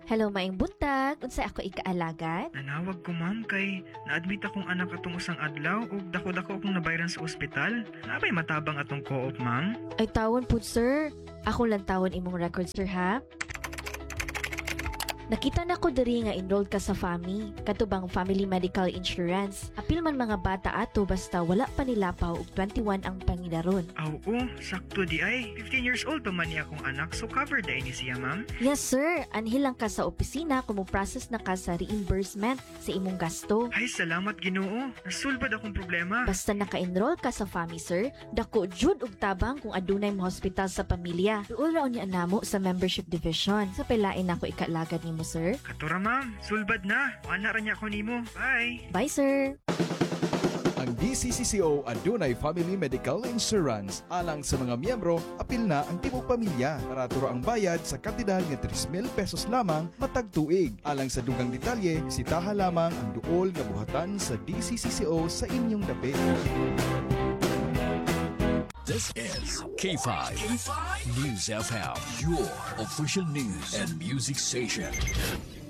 Hello, maing buntag. Unsay ako ikaalagan? Nanawag ko ma'am kay na-admit akong anak atong usang adlaw ug dako-dako akong nabayran sa ospital. Nabay matabang atong co-op ma'am. Ay tawon pud sir. Ako lang tawon imong record sir ha. Nakita na ko diri nga enrolled ka sa FAMI, katubang Family Medical Insurance. Apil man mga bata ato basta wala pa nilapaw ug 21 ang pangidaron. Aw, sakto di ay. 15 years old pa man niya akong anak so covered ay ni siya ma'am. Yes sir, anhil lang ka sa opisina kung mo-process na ka sa reimbursement sa imong gasto. Ay, salamat Ginoo. Nasulbad akong problema. Basta naka-enroll ka sa FAMI sir, dako jud og tabang kung adunay mo hospital sa pamilya. Duol raon ni anamo sa membership division. Sa pelain ako ikaalagad nimo sir. Katura ma'am, sulbad na. Ana ra niya ako nimo. Bye. Bye sir. Ang DCCCO adunay Family Medical Insurance alang sa mga miyembro apil na ang tibok pamilya para turo ang bayad sa kantidad nga 3,000 pesos lamang matag tuig. Alang sa dugang detalye, bisitaha lamang ang duol nga buhatan sa DCCCO sa inyong dapit. This is K5 News FM, your official news and music station.